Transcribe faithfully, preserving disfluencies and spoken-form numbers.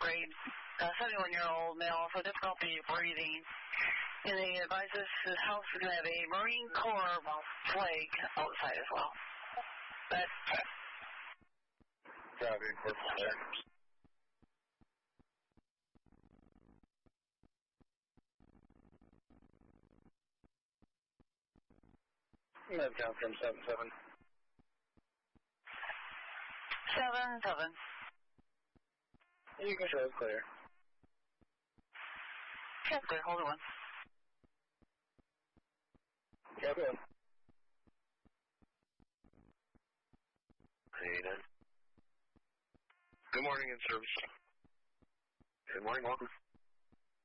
grade, uh, seventy-one-year-old male with difficulty breathing. And he advises his house is going to have a Marine Corps flag outside as well. But Copy, perfect. Med count from seven seven. seven seven. You can show it's clear. Okay, clear. Hold on. Copy. Hey, then. Good morning, in service. Good morning, welcome.